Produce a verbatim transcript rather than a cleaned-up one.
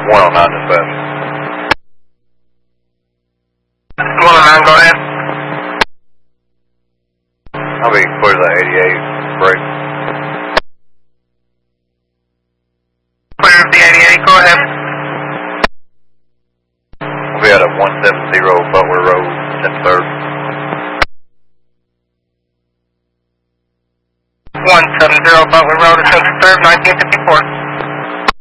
one oh nine dispatch. one oh nine, go ahead. I'll be clear to the eighty-eight break. Clear of the eighty-eight, go ahead. We'll be out at one seventy Butler Road, ten third. one seventy Butler Road, ten third, nineteen fifty-four.